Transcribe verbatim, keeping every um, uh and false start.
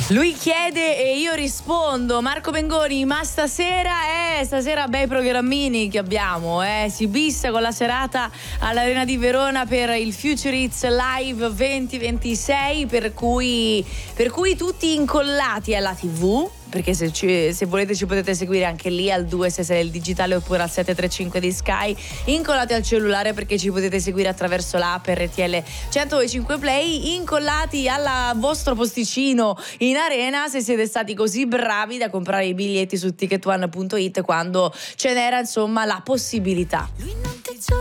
Lui chiede e io rispondo. Marco Mengoni, ma stasera eh, stasera bei programmini che abbiamo, eh. Si bissa con la serata all'Arena di Verona per il Future Hits Live venti ventisei, per cui, per cui tutti incollati alla tivù, perché se, ci, se volete ci potete seguire anche lì al due sei sei del digitale oppure al sette tre cinque di Sky, incollati al cellulare perché ci potete seguire attraverso l'app R T L centocinque Play, incollati al vostro posticino in arena se siete stati così bravi da comprare i biglietti su ticket one punto it quando ce n'era insomma la possibilità.